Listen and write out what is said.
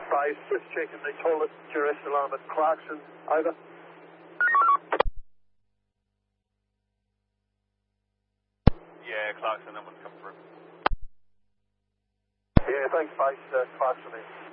Base, just checking the toilet duress alarm at Clarkson. Over. Yeah, Clarkson, that one's come through. Yeah, thanks, Base. Clarkson in.